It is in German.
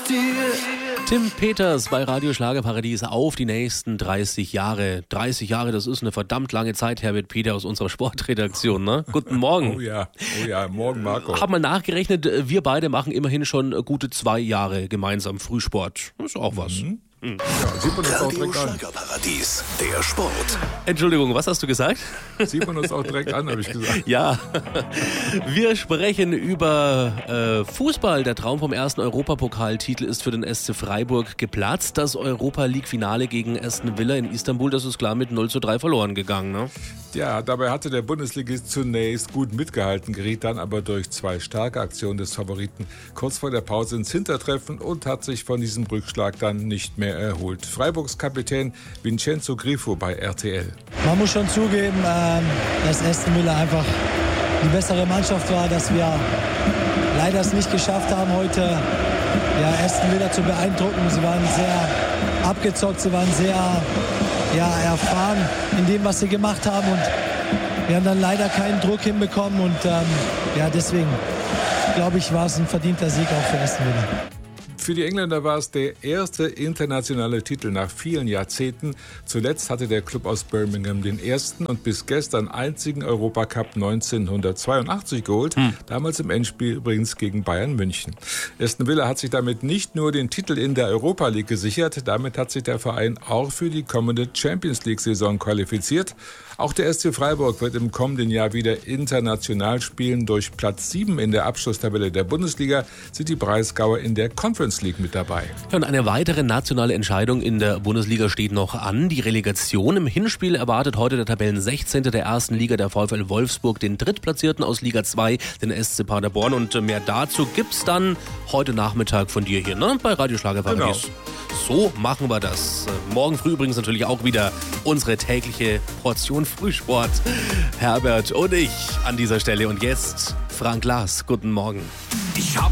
Tim Peters bei Radio Schlagerparadies auf die nächsten 30 Jahre. 30 Jahre, das ist eine verdammt lange Zeit, Herbert Peter aus unserer Sportredaktion, ne? Guten Morgen. Oh ja, morgen Marco. Hab mal nachgerechnet, wir beide machen immerhin schon gute 2 Jahre gemeinsam Frühsport. Das ist auch was. Ja, sieht man uns auch Radio direkt an. Schlagerparadies, der Sport. Entschuldigung, was hast du gesagt? Sieht man uns auch direkt an, habe ich gesagt. Ja, wir sprechen über Fußball. Der Traum vom ersten Europapokaltitel ist für den SC Freiburg geplatzt. Das Europa-League-Finale gegen Aston Villa in Istanbul, das ist klar mit 0:3 verloren gegangen, ne? Ja, dabei hatte der Bundesligist zunächst gut mitgehalten, geriet dann aber durch 2 starke Aktionen des Favoriten kurz vor der Pause ins Hintertreffen und hat sich von diesem Rückschlag dann nicht mehr erholt. Freiburgs Kapitän Vincenzo Grifo bei RTL. Man muss schon zugeben, dass Aston Villa einfach die bessere Mannschaft war, dass wir leider es nicht geschafft haben, heute Aston Villa zu beeindrucken. Sie waren sehr abgezockt, sie waren sehr erfahren in dem, was sie gemacht haben, und wir haben dann leider keinen Druck hinbekommen, und deswegen glaube ich, war es ein verdienter Sieg auch für Aston Villa. Für die Engländer war es der erste internationale Titel nach vielen Jahrzehnten. Zuletzt hatte der Club aus Birmingham den ersten und bis gestern einzigen Europacup 1982 geholt. Damals im Endspiel übrigens gegen Bayern München. Aston Villa hat sich damit nicht nur den Titel in der Europa League gesichert, damit hat sich der Verein auch für die kommende Champions League-Saison qualifiziert. Auch der SC Freiburg wird im kommenden Jahr wieder international spielen. Durch Platz 7 in der Abschlusstabelle der Bundesliga sind die Breisgauer in der Conference League mit dabei. Ja, und eine weitere nationale Entscheidung in der Bundesliga steht noch an. Die Relegation. Im Hinspiel erwartet heute der Tabellen 16. der ersten Liga der VfL Wolfsburg den Drittplatzierten aus Liga 2, den SC Paderborn. Und mehr dazu gibt's dann heute Nachmittag von dir hier, ne? Bei Radio Schlagerparadies. Genau. So machen wir das. Morgen früh übrigens natürlich auch wieder unsere tägliche Portion Frühsport. Herbert und ich an dieser Stelle. Und jetzt Frank Lars. Guten Morgen. Ich hab